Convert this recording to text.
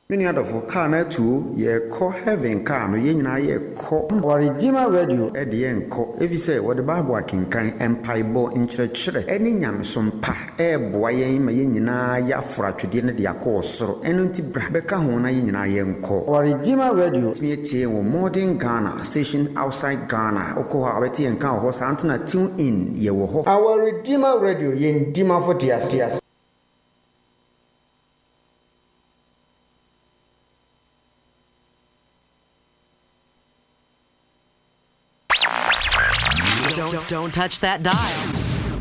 Many other for car na too, ye call heaven car, me yen ye call or Redeemer Radio at the end call. If you say what the Bible can kind empire bo in church, any yam some pa, boy, my yen ya for to dinner the course, so enunti brabeka hona yen call. Or Redeemer Radio, me a modern Ghana, station outside Ghana, Okoha, Betty and Cow horse Antona tune in ye wo. Our Redeemer Radio yen Dima for Tias. Don't touch that dial.